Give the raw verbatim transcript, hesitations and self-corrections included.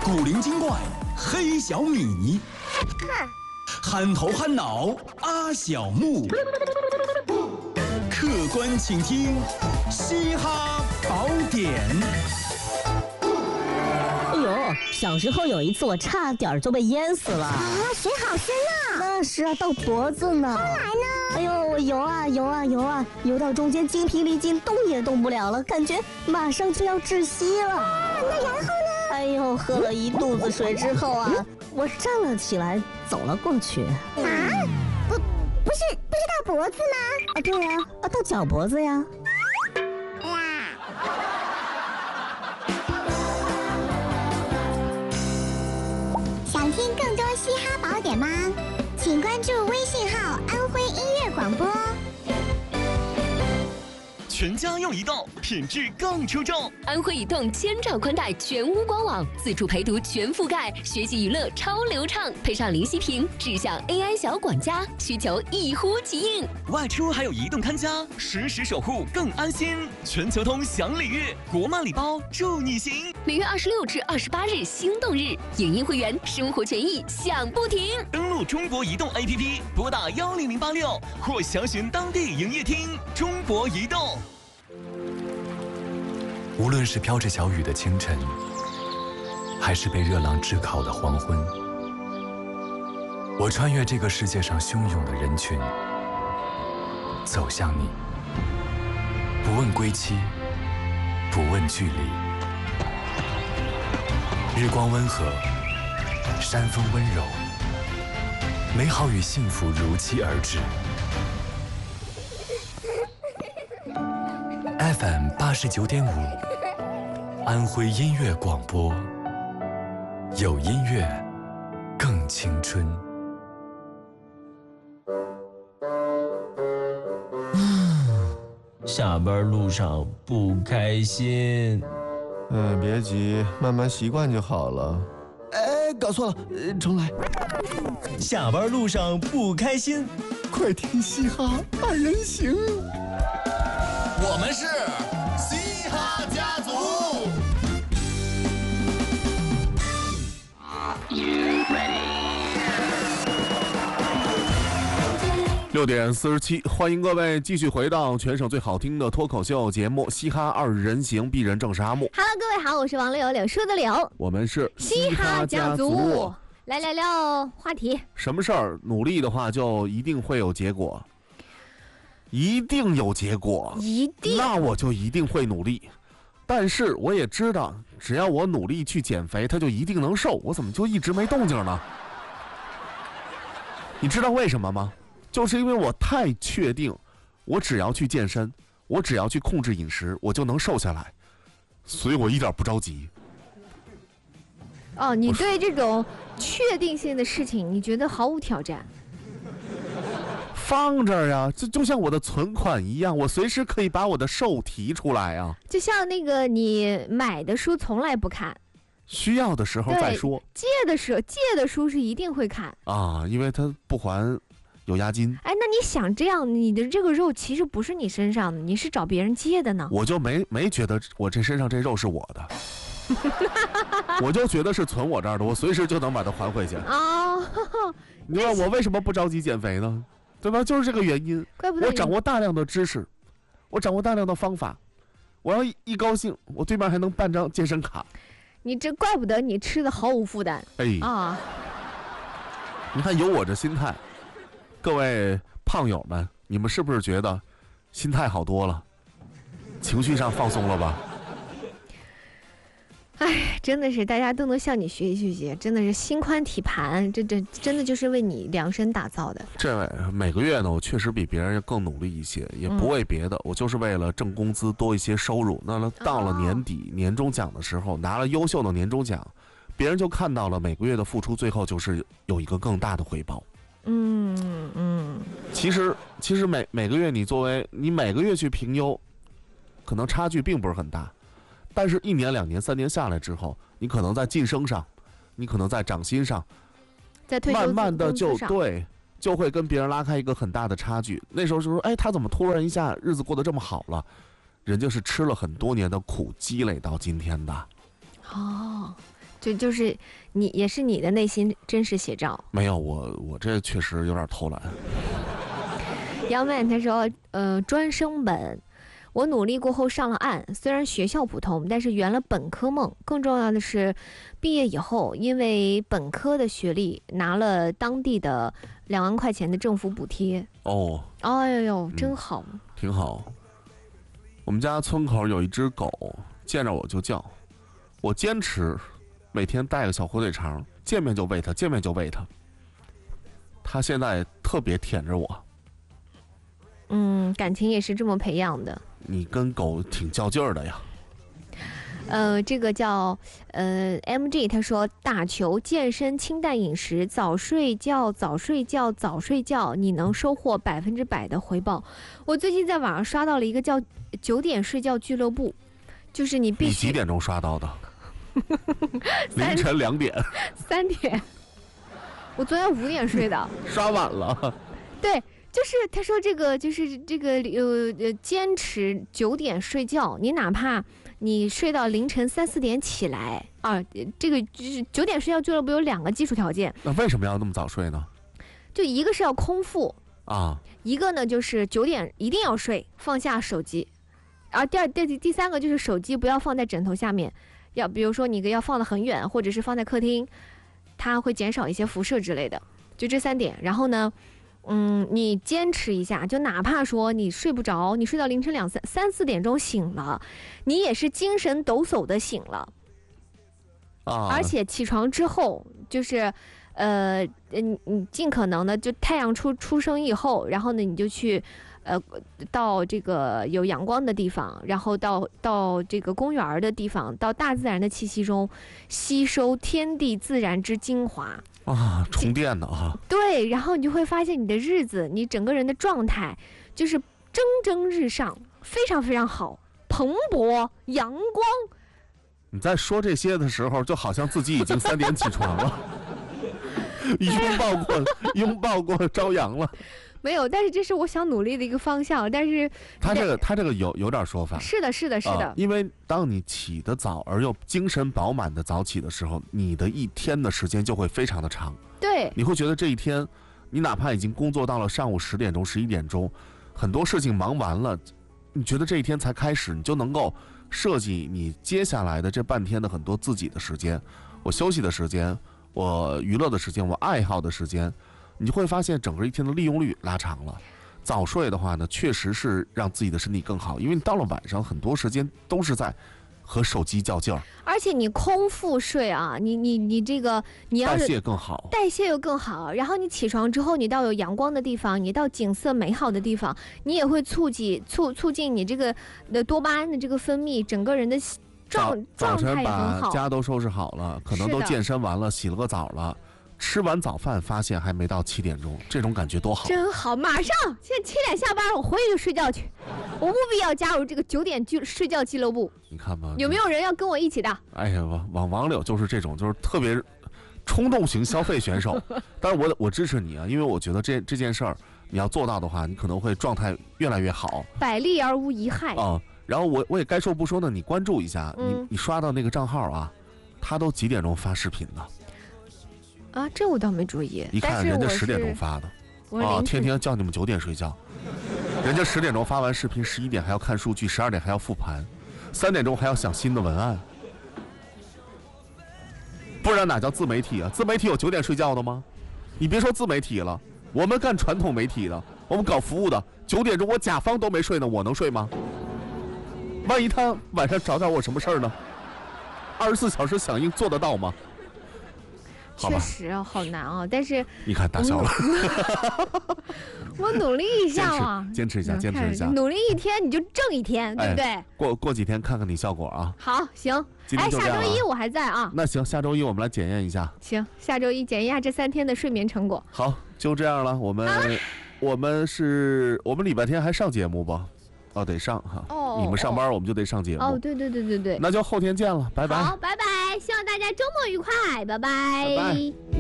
古灵精怪黑小米，憨头憨脑阿小木，客观倾听嘻哈宝典。 哎呦，小时候有一次我差点就被淹死了啊！水好深啊！ 那是啊，到脖子呢。 后来呢？ 哎呦，我游啊游啊游啊，游到中间精疲力尽，动也动不了了，感觉马上就要窒息了。 啊，那然后呢？ 哎呦，喝了一肚子水之后啊，我站了起来，走了过去。 啊？不，不是，不是到脖子吗？ 啊，对呀，啊，到脚脖子呀。 想听更多嘻哈宝典吗？请关注微信号安徽音乐广播。 全家用移动，品质更出众。 安徽移动千兆宽带全屋官网，自助陪读全覆盖，学习娱乐超流畅，配上零息屏，智享 A I 小管家，需求一呼即应。 外出还有移动看家，实时守护更安心。全球通享礼遇，国漫礼包助你行。 每月二十六至二十八日心动日，影音会员生活权益享不停。 登录中国移动 A P P， 拨打幺零零八六或详询当地营业厅。中国移动。 无论是飘着小雨的清晨，还是被热浪炙烤的黄昏，我穿越这个世界上汹涌的人群，走向你，不问归期，不问距离。日光温和，山风温柔，美好与幸福如期而至。F M 八十九点五，安徽音乐广播，有音乐更青春。 下班路上不开心。 嗯，别急，慢慢习惯就好了。 哎，搞错了，呃、重来。 下班路上不开心， 快听嘻哈二人行。 我们是嘻哈家族。 六点四十七，欢迎各位继续回到全省最好听的脱口秀节目《嘻哈二人行》，鄙人正是阿木。 Hello， 各位好，我是王柳，柳树的柳， 我们是嘻哈家族。来聊聊话题。 什么事儿努力的话，就一定会有结果。一定有结果， 一定， 那我就一定会努力。但是我也知道，只要我努力去减肥，它就一定能瘦。我怎么就一直没动静呢？你知道为什么吗？就是因为我太确定，我只要去健身，我只要去控制饮食，我就能瘦下来，所以我一点不着急。 哦，你对这种确定性的事情，你觉得毫无挑战？ 放这儿呀，这就像我的存款一样，我随时可以把我的瘦提出来啊。 就像那个你买的书从来不看， 需要的时候再说。 借的时候借的书是一定会看啊，因为他不还有押金。 哎，那你想这样，你的这个肉其实不是你身上的，你是找别人借的呢。 我就没没觉得我这身上这肉是我的。我就觉得是存我这儿的，我随时就能把它还回去。 哦， 你知道我为什么不着急减肥呢？对吧？就是这个原因。 怪不得我掌握大量的知识，我掌握大量的方法，我要 一, 一高兴，我对面还能办张健身卡。 你这怪不得你吃的毫无负担。 哎啊！你看有我这心态，各位胖友们，你们是不是觉得心态好多了，情绪上放松了吧？ 哎，真的是大家都能向你学习学习，真的是心宽体盘，这这真的就是为你量身打造的。 这位每个月呢，我确实比别人更努力一些，也不为别的，嗯、我就是为了挣工资多一些收入。那到了年底、哦、年终奖的时候，拿了优秀的年终奖，别人就看到了每个月的付出，最后就是有一个更大的回报。 嗯嗯。 其实其实每每个月你作为你每个月去评优，可能差距并不是很大。但是，一年、两年、三年下来之后，你可能在晋升上，你可能在涨薪上， 在退慢慢的就对，就会跟别人拉开一个很大的差距。那时候就说，哎，他怎么突然一下日子过得这么好了？人家是吃了很多年的苦积累到今天的。 哦， 就就是你也是你的内心真实写照。 没有，我我这确实有点偷懒。 杨曼他说，呃，专升本。我努力过后上了岸，虽然学校普通，但是圆了本科梦。更重要的是，毕业以后，因为本科的学历拿了当地的两万块钱的政府补贴。 哦， 哎呦，真好、 嗯，挺好。我们家村口有一只狗，见着我就叫，我坚持每天带个小火腿肠，见面就喂它，见面就喂它。它现在特别舔着我。 嗯，感情也是这么培养的。 你跟狗挺较劲儿的呀。 呃，这个叫呃 M G， 他说打球、健身、清淡饮食、早睡觉、早睡觉、早睡觉，你能收获百分之百的回报。我最近在网上刷到了一个叫九点睡觉俱乐部，就是你必须。 你几点钟刷到的？凌晨两点。 三点。我昨天五点睡的。 刷晚了。 对。就是他说这个就是这个呃呃坚持九点睡觉，你哪怕你睡到凌晨三四点起来啊，这个就是九点睡觉俱乐部有两个基础条件。 那为什么要那么早睡呢？ 就一个是要空腹啊， 一个呢就是九点一定要睡，放下手机，而第二第第三个就是手机不要放在枕头下面，要比如说你要放得很远，或者是放在客厅，它会减少一些辐射之类的，就这三点。然后呢？嗯，你坚持一下，就哪怕说你睡不着，你睡到凌晨两三三四点钟醒了，你也是精神抖擞的醒了， 啊！ 而且起床之后，就是，呃，你你尽可能的就太阳出出生以后，然后呢，你就去，呃，到这个有阳光的地方，然后到到这个公园的地方，到大自然的气息中，吸收天地自然之精华。 啊，充电的啊！ 对，然后你就会发现你的日子，你整个人的状态就是蒸蒸日上，非常非常好，蓬勃阳光。 你在说这些的时候，就好像自己已经三点起床了，拥抱过拥抱过朝阳了。 没有，但是这是我想努力的一个方向。但是他这个他这个有有点说法。 是的，是的，是的、 呃。因为当你起得早而又精神饱满的早起的时候，你的一天的时间就会非常的长。 对。 你会觉得这一天，你哪怕已经工作到了上午十点钟、十一点钟，很多事情忙完了，你觉得这一天才开始，你就能够设计你接下来的这半天的很多自己的时间，我休息的时间，我娱乐的时间，我爱好的时间。你就会发现整个一天的利用率拉长了。早睡的话呢，确实是让自己的身体更好，因为你到了晚上很多时间都是在和手机较劲儿。 而且你空腹睡啊，你你你这个你要代谢更好， 代谢又更好。然后你起床之后，你到有阳光的地方，你到景色美好的地方，你也会促进促促进你这个的多巴胺的这个分泌，整个人的状状态也很好。 早晨把家都收拾好了，可能都健身完了，洗了个澡了。吃完早饭，发现还没到七点钟，这种感觉多好！ 真好，马上现在七点下班，我回去就睡觉去，我务必要加入这个九点俱睡觉俱乐部。 你看吧， 有没有人要跟我一起的？ 哎呀，王王王柳就是这种，就是特别冲动型消费选手。但是我我支持你啊，因为我觉得这这件事儿你要做到的话，你可能会状态越来越好， 百利而无一害啊、嗯。然后我我也该说不说呢，你关注一下，嗯、你你刷到那个账号啊，他都几点钟发视频呢？ 啊，这我倒没注意。 一看人家十点钟发的，啊，天天叫你们九点睡觉，人家十点钟发完视频，十一点还要看数据，十二点还要复盘，三点钟还要想新的文案，不然哪叫自媒体啊？自媒体有九点睡觉的吗？你别说自媒体了，我们干传统媒体的，我们搞服务的，九点钟我甲方都没睡呢，我能睡吗？万一他晚上找点我什么事儿呢？二十四小时响应做得到吗？ 确实啊，好难啊！但是你看打消了， 我努力一下嘛， 坚持一下，坚持一下， 努力一天你就挣一天，对不对？ 哎、过过几天看看你效果啊。 好，行。 哎， 下周一我还在啊。 那行，下周一我们来检验一下。 行，下周一检验一下这三天的睡眠成果。 好，就这样了。我们、啊、我们是我们礼拜天还上节目不？哦，得上哈。哦，你们上班我们就得上节目。 哦，对对对对对。 那就后天见了，拜拜。 好，拜拜，希望大家周末愉快，拜拜。 拜拜。